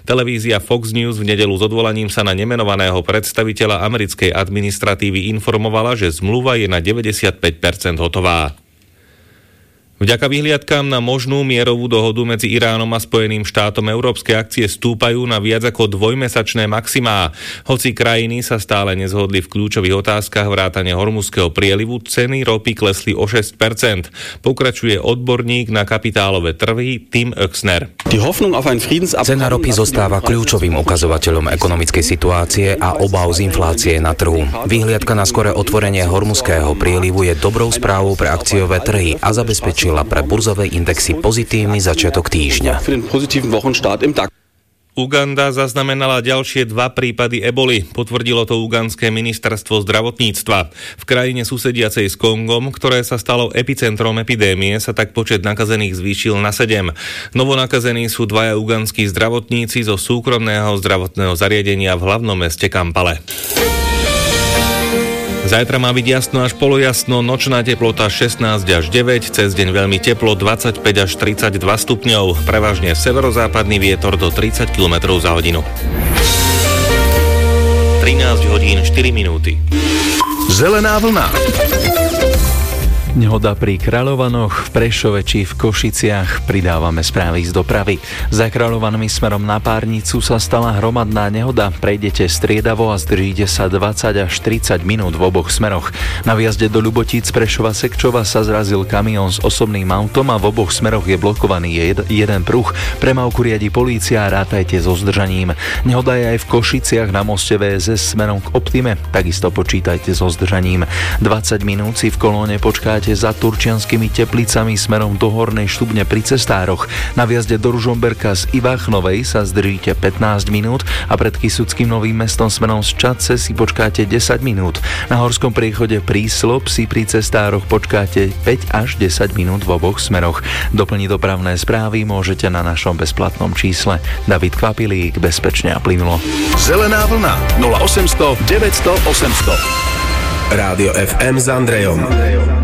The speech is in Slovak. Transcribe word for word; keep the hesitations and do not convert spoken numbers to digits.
Televízia Fox News v nedeľu s odvolaním sa na nemenovaného predstaviteľa americkej administratívy informovala, že zmluva je na deväťdesiatpäť percent hotová. Vďaka vyhliadkám na možnú mierovú dohodu medzi Iránom a Spojeným štátom európske akcie stúpajú na viac ako dvojmesačné maximá. Hoci krajiny sa stále nezhodli v kľúčových otázkach vrátane Hormuzského prielivu, ceny ropy klesli o šesť percent. Pokračuje odborník na kapitálové trhy Tim Oechsner. Cena ropy zostáva kľúčovým ukazovateľom ekonomickej situácie a obáv z inflácie na trhu. Vyhliadka na skoré otvorenie Hormuzského prielivu je dobrou správou pre akciové trhy a zabezpečí pre burzové indexy pozitívny začiatok týždňa. Uganda zaznamenala ďalšie dva prípady eboli. Potvrdilo to ugandské ministerstvo zdravotníctva. V krajine susediacej s Kongom, ktoré sa stalo epicentrom epidémie, sa tak počet nakazených zvýšil na sedem. Novonakazení sú dvaja ugandskí zdravotníci zo súkromného zdravotného zariadenia v hlavnom meste Kampale. Zajtra má byť jasno až polojasno, nočná teplota šestnásť až deväť, cez deň veľmi teplo dvadsaťpäť až tridsaťdva stupňov, prevažne severozápadný vietor do tridsať kilometrov za hodinu. trinásť hodín štyri minúty. Zelená vlna. Nehoda pri Kráľovanoch, v Prešove či v Košiciach. Pridávame správy z dopravy. Za Kráľovanmi smerom na Párnicu sa stala hromadná nehoda. Prejdete striedavo a zdržíte sa dvadsať až tridsať minút v oboch smeroch. Na výjazde do Ľubotíc Prešova Sekčova sa zrazil kamión s osobným autom a v oboch smeroch je blokovaný jed, jeden pruh. Premávku riadi polícia a rátajte so zdržaním. Nehoda je aj v Košiciach na moste vé es es smerom k Optime. Takisto počítajte so zdržaním. dvadsať minút si v kolóne počkáte za Turčianskými Teplicami smerom do Hornej Štubne pri cestároch. Na výjazde do Ružomberka z Ivachnovej sa zdržíte pätnásť minút a pred Kysuckým Novým Mestom smerom z Čadce si počkáte desať minút. Na horskom priechode Príslop si pri cestároch počkáte päť až desať minút v oboch smeroch. Doplniť dopravné správy môžete na našom bezplatnom čísle. David Kvapilík, bezpečne a plynulo. Zelená vlna nula osemsto deväťsto osemsto. Rádio ef em s Andrejom.